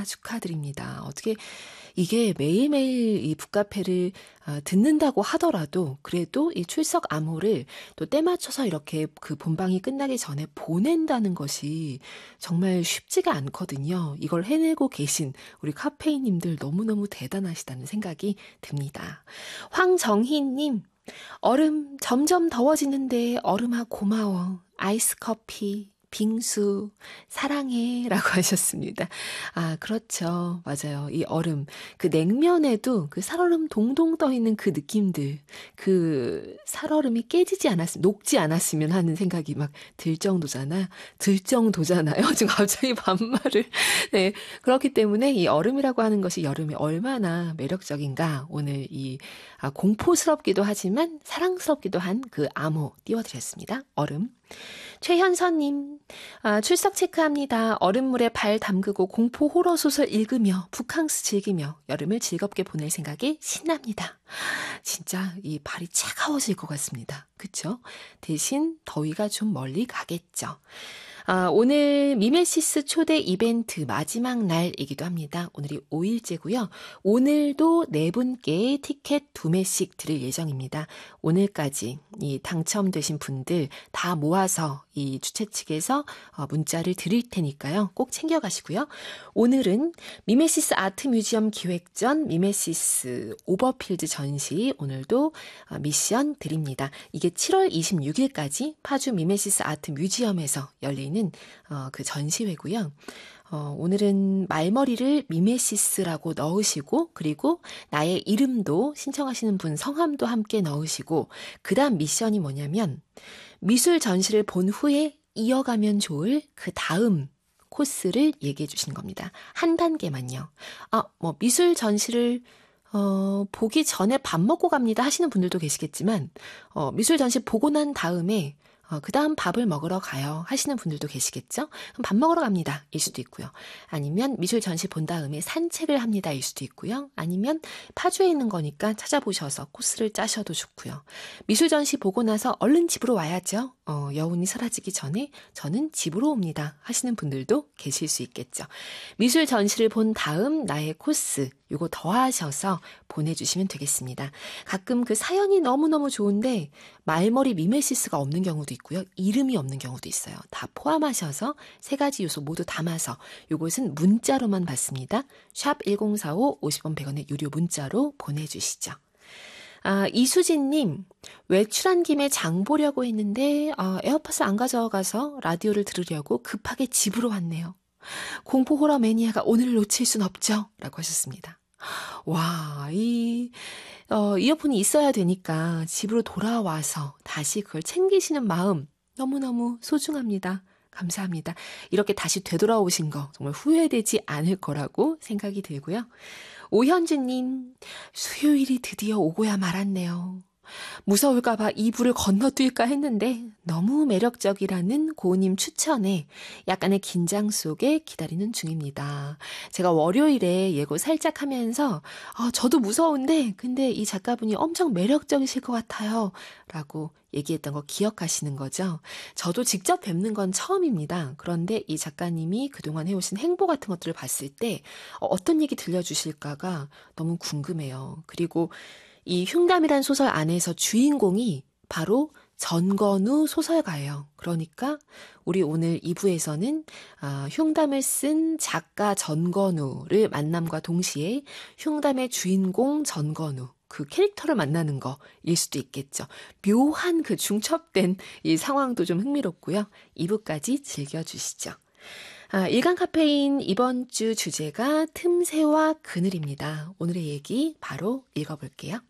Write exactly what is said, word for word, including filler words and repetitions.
축하드립니다. 어떻게 이게 매일매일 이 북카페를 듣는다고 하더라도 그래도 이 출석 암호를 또 때 맞춰서 이렇게 그 본방이 끝나기 전에 보낸다는 것이 정말 쉽지가 않거든요. 이걸 해내고 계신 우리 카페인님들 너무너무 대단하시다는 생각이 듭니다. 황정희님, 얼음 점점 더워지는데 얼음아 고마워. 아이스 커피, 빙수, 사랑해 라고 하셨습니다. 아, 그렇죠. 맞아요. 이 얼음, 그 냉면에도 그 살얼음 동동 떠있는 그 느낌들, 그 살얼음이 깨지지 않았으면, 녹지 않았으면 하는 생각이 막 들 정도잖아. 들 정도잖아요. 지금 갑자기 반말을. 네. 그렇기 때문에 이 얼음이라고 하는 것이 여름에 얼마나 매력적인가 오늘 이 아, 공포스럽기도 하지만 사랑스럽기도 한 그 암호 띄워드렸습니다. 얼음. 최현선님, 아, 출석 체크합니다. 얼음물에 발 담그고 공포 호러 소설 읽으며 북캉스 즐기며 여름을 즐겁게 보낼 생각에 신납니다. 진짜 이 발이 차가워질 것 같습니다. 그쵸? 대신 더위가 좀 멀리 가겠죠. 아, 오늘 미메시스 초대 이벤트 마지막 날이기도 합니다. 오늘이 오 일째고요. 오늘도 네 분께 티켓 두 매씩 드릴 예정입니다. 오늘까지 이 당첨되신 분들 다 모아서 이 주최 측에서 문자를 드릴 테니까요. 꼭 챙겨가시고요. 오늘은 미메시스 아트 뮤지엄 기획전 미메시스 오버필드 전시 오늘도 미션 드립니다. 이게 칠월 이십육일까지 파주 미메시스 아트 뮤지엄에서 열리는 어, 그 전시회고요. 어, 오늘은 말머리를 미메시스라고 넣으시고 그리고 나의 이름도 신청하시는 분 성함도 함께 넣으시고 그 다음 미션이 뭐냐면 미술 전시를 본 후에 이어가면 좋을 그 다음 코스를 얘기해 주시는 겁니다. 한 단계만요. 아, 뭐 미술 전시를 어, 보기 전에 밥 먹고 갑니다 하시는 분들도 계시겠지만 어, 미술 전시 보고 난 다음에 어, 그 다음 밥을 먹으러 가요 하시는 분들도 계시겠죠? 그럼 밥 먹으러 갑니다 일 수도 있고요. 아니면 미술 전시 본 다음에 산책을 합니다 일 수도 있고요. 아니면 파주에 있는 거니까 찾아보셔서 코스를 짜셔도 좋고요. 미술 전시 보고 나서 얼른 집으로 와야죠. 어, 여운이 사라지기 전에 저는 집으로 옵니다 하시는 분들도 계실 수 있겠죠. 미술 전시를 본 다음 나의 코스 요거 더하셔서 보내주시면 되겠습니다. 가끔 그 사연이 너무너무 좋은데 말머리 미메시스가 없는 경우도 있고요. 이름이 없는 경우도 있어요. 다 포함하셔서 세 가지 요소 모두 담아서 요것은 문자로만 받습니다. 샵 일공사오 오십 원 백 원의 유료 문자로 보내주시죠. 아, 이수진님, 외출한 김에 장 보려고 했는데 아, 에어팟을 안 가져가서 라디오를 들으려고 급하게 집으로 왔네요. 공포 호러 매니아가 오늘을 놓칠 순 없죠? 라고 하셨습니다. 와, 이, 어, 이어폰이 있어야 되니까 집으로 돌아와서 다시 그걸 챙기시는 마음 너무너무 소중합니다. 감사합니다. 이렇게 다시 되돌아오신 거 정말 후회되지 않을 거라고 생각이 들고요. 오현주님, 수요일이 드디어 오고야 말았네요. 무서울까봐 이불을 건너뛸까 했는데 너무 매력적이라는 고우님 추천에 약간의 긴장 속에 기다리는 중입니다. 제가 월요일에 예고 살짝 하면서 아, 저도 무서운데 근데 이 작가분이 엄청 매력적이실 것 같아요 라고 얘기했던 거 기억하시는 거죠? 저도 직접 뵙는 건 처음입니다. 그런데 이 작가님이 그동안 해오신 행보 같은 것들을 봤을 때 어떤 얘기 들려주실까가 너무 궁금해요. 그리고 이 흉담이란 소설 안에서 주인공이 바로 전건우 소설가예요. 그러니까 우리 오늘 이 부에서는 아, 흉담을 쓴 작가 전건우를 만남과 동시에 흉담의 주인공 전건우 그 캐릭터를 만나는 거일 수도 있겠죠. 묘한 그 중첩된 이 상황도 좀 흥미롭고요. 이 부까지 즐겨주시죠. 아, 일간 카페인 이번 주 주제가 틈새와 그늘입니다. 오늘의 얘기 바로 읽어볼게요.